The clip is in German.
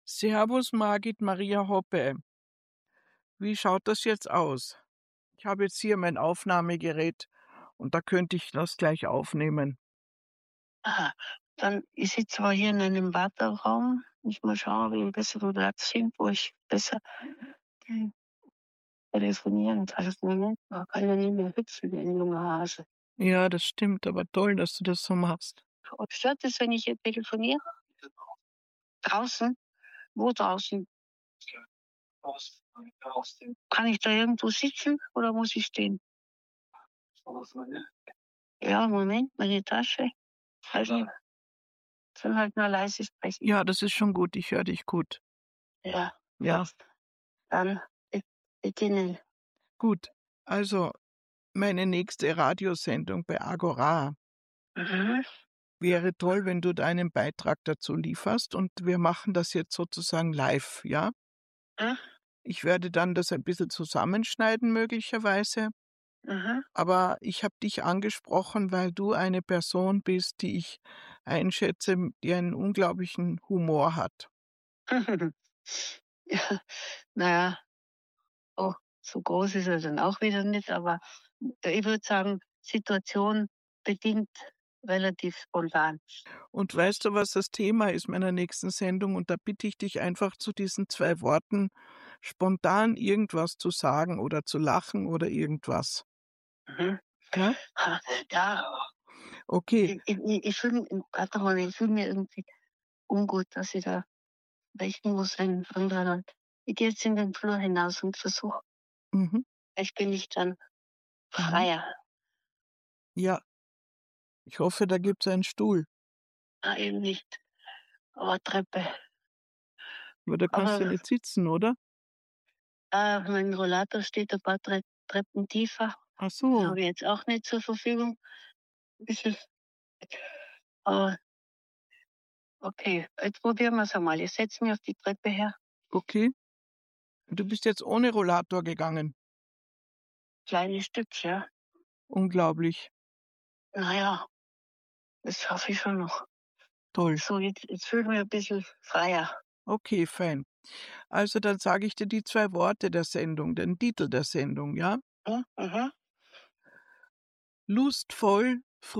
Servus Margit Maria Hoppe. Wie schaut das jetzt aus? Ich habe jetzt hier mein Aufnahmegerät und da könnte ich das gleich aufnehmen. Aha, dann ich sitze aber hier in einem Warteraum. Muss mal schauen, ob ich einen besseren Platz finde, wo ich besser telefonieren kann. Moment mal, kann ja nicht mehr hüpfen wie ein junger Hase. Ja, das stimmt, aber toll, dass du das so machst. Und stört es, wenn ich hier telefoniere? Draußen? Wo draußen? Kann ich da irgendwo sitzen oder muss ich stehen? Ja, Moment, meine Tasche. Also, dann halt nur leise sprechen. Ja, das ist schon gut, ich höre dich gut. Ja, Ja, dann beginnen. gut. Also, meine nächste Radiosendung bei Agora Mhm. wäre toll, wenn du deinen Beitrag dazu lieferst und wir machen das jetzt sozusagen live, ja? Ja, Ich werde dann das ein bisschen zusammenschneiden möglicherweise. mhm. Aber ich habe dich angesprochen, weil du eine Person bist, die ich einschätze, die einen unglaublichen Humor hat. Ja, na ja, oh, so groß ist er dann auch wieder nicht, aber ich würde sagen, Situation bedingt relativ spontan. Und weißt du, was das Thema ist meiner nächsten Sendung? Und da bitte ich dich einfach zu diesen 2 Worten spontan irgendwas zu sagen oder zu lachen oder irgendwas. Mhm. Ja? Ha, ja, Okay, ich fühle warte mal, ich fühle mir irgendwie ungut, dass ich da sprechen muss, wenn andere Leute. Ich gehe jetzt in den Flur hinaus und versuche, mhm, vielleicht bin ich dann mhm. freier. Ja, ich hoffe, da gibt's einen Stuhl, Ah, eben nicht, aber Treppe. aber da kannst du Aber nicht sitzen, oder? mein Rollator steht ein paar Treppen tiefer. Ach Den so, habe ich jetzt auch nicht zur Verfügung. Bisschen, aber okay, jetzt probieren wir's einmal. Ich setze mich auf die Treppe her. okay. Du bist jetzt ohne Rollator gegangen. Kleines Stück, ja. Unglaublich. Na ja, das schaffe ich schon noch. Toll. So, jetzt fühle ich mich ein bisschen freier. Okay, fein. Also dann sage ich dir die 2 Worte der Sendung, den Titel der Sendung, ja? Mhm, mhm. Lustvoll